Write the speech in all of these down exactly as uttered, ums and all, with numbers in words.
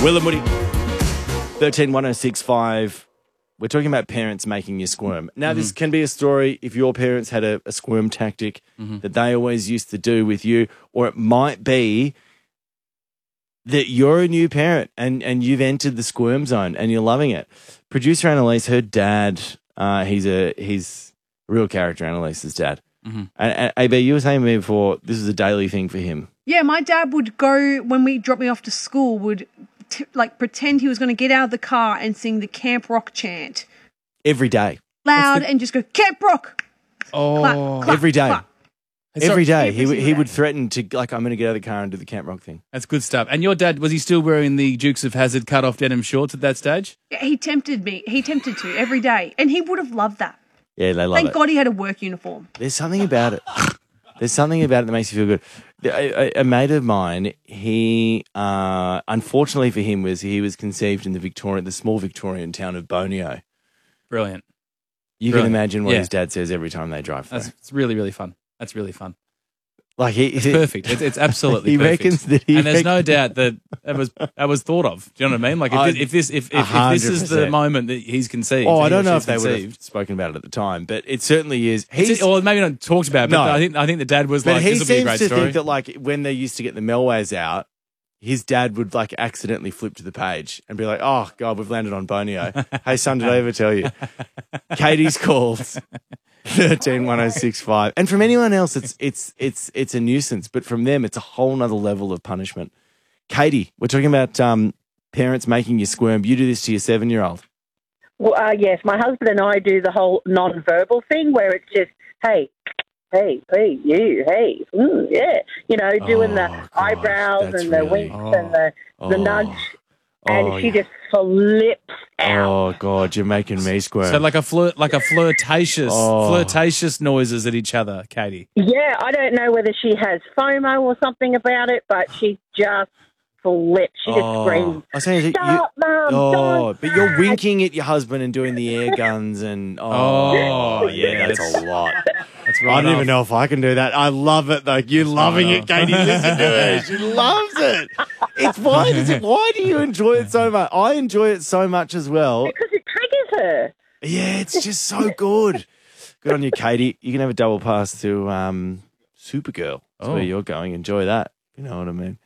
Will and Woody, thirteen one oh six five. We're talking about parents making you squirm. Now, mm-hmm. this can be a story if your parents had a, a squirm tactic mm-hmm. that they always used to do with you, or it might be that you're a new parent and, and you've entered the squirm zone and you're loving it. Producer Annalise, her dad, uh, he's a he's a real character, Annalise's dad. Mm-hmm. And, and A B, you were saying to me before, this is a daily thing for him. Yeah, my dad would go, when we dropped me off to school, would t- like pretend he was going to get out of the car and sing the Camp Rock chant. Every day. Loud the... and just go, Camp Rock! Oh, clap, clap, every day. Clap. Every day. Every he, he day. would threaten to, like, I'm going to get out of the car and do the Camp Rock thing. That's good stuff. And your dad, was he still wearing the Dukes of Hazzard cut-off denim shorts at that stage? Yeah, he tempted me. He tempted to every day. And he would have loved that. Yeah, they love Thank it. God he had a work uniform. There's something about it. There's something about it that makes you feel good. A, a, a mate of mine, he, uh, unfortunately for him, was he was conceived in the Victorian, the small Victorian town of Bonio. Brilliant. You Brilliant. can imagine what yeah. his dad says every time they drive through. That's it's really, really fun. That's really fun. Like he, it's perfect. It's, it's absolutely he perfect. Reckons that he and there's reckons no doubt that that was that was thought of. Do you know what I mean? Like if this if this if, if, if this is the moment that he's conceived. Oh, I don't know if conceived, they would have spoken about it at the time, but it certainly is. He's, or maybe not talked about. But no. I think I think the dad was but like, he "This will be a seems great to story." think that like when they used to get the Melways out, his dad would like accidentally flip to the page and be like, "Oh God, we've landed on Bonio. Hey son, did I ever tell you?" Katie's called. thirteen one oh six five. And from anyone else, it's it's it's it's a nuisance, but from them, it's a whole nother level of punishment. Katie, we're talking about um, parents making you squirm. You do this to your seven-year-old. Well, uh, yes, my husband and I do the whole non-verbal thing where it's just, hey, hey, hey, you, hey, mm, yeah, you know, doing Oh, the God, eyebrows that's and the really- winks oh, and the, the oh, nudge, and oh, she yeah. just flips out. Oh God, you're making me squirm. So like a flirt, like a flirtatious, Oh. flirtatious noises at each other, Katie. Yeah, I don't know whether she has FOMO or something about it, but she just flips. She just Oh. screams, I was saying, you- stop, Mum, Oh, don't but you're start." winking at your husband and doing the air guns and oh, Oh, yeah, that's that's- a lot. That's right. I don't off. even know if I can do that. I love it though. You're loving right it, off. Katie. Listen to her. She loves it. It's why does it? Why do you enjoy it so much? I enjoy it so much as well. Because it triggers her. Yeah, it's just so good. Good on you, Katie. You can have a double pass to um, Supergirl. That's Oh. where you're going. Enjoy that. You know what I mean.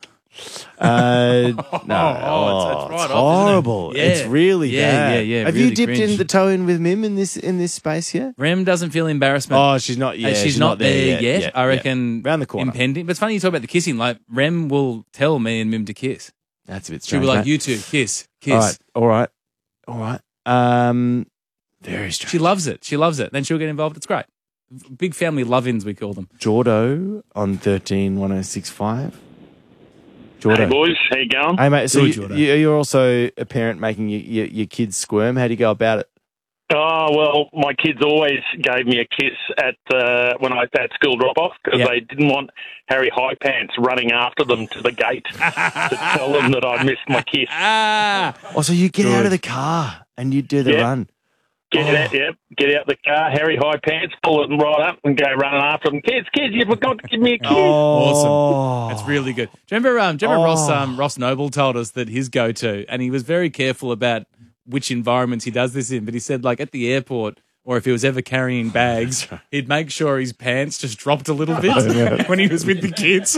Uh, no, Oh, it's- it's oh, right it's off, isn't it? horrible. Yeah. It's really Yeah, bad. yeah, yeah, Have really you dipped in cringe. the toe in with Mim in this in this space yet? Rem doesn't feel embarrassment. Oh, she's not. Yeah, Uh, she's, not, there yet. Yeah, I yeah. reckon Round the corner. impending. But it's funny you talk about the kissing. Like Rem will tell me and Mim to kiss. That's a bit She'll strange. be like, mate. "You two, kiss, kiss." All right, all right, all right. Um, very strange. She loves it. She loves it. Then she'll get involved. It's great. Big family love-ins, we call them. Jordo on thirteen one oh six five. Jordo. Hey, boys. How you going? Hey, mate. So Good, you, Jordo. you, you're also a parent making your, your, your kids squirm. How do you go about it? Oh, well, my kids always gave me a kiss at uh, when I at school drop-off because Yep. they didn't want Harry High Pants running after them to the gate to tell them that I missed my kiss. Ah, Oh, so you get out Good. of the car and you do the Yeah. run. Get Oh. out, yep, get out the car, Harry High Pants, pull it right up and go running after them. Kids, kids, you forgot to give me a kiss. Oh, that's really good. Do you remember? Um, do you remember Oh. Ross? Um, Ross Noble told us that his go-to, and he was very careful about which environments he does this in. But he said, like at the airport, or if he was ever carrying bags, he'd make sure his pants just dropped a little bit when he was with the kids.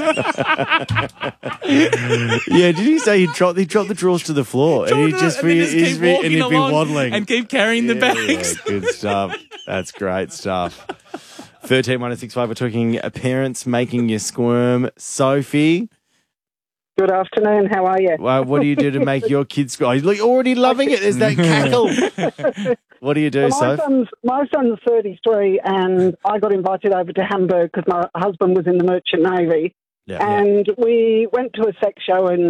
Yeah, did he say he dropped? He dropped the drawers to the floor and he just, and then be, just he's keep be- walking and he'd be along waddling and keep carrying the Yeah, bags. yeah, good stuff. That's great stuff. Thirteen one oh six five. We're talking uh, parents making you squirm. Sophie, Good afternoon, how are you? well, what do you do to make your kids squirm? You're already loving it. There's that cackle. What do you do, Well, my Soph? son's my son's thirty-three, and I got invited over to Hamburg because my husband was in the Merchant Navy, Yeah, yeah. and we went to a sex show and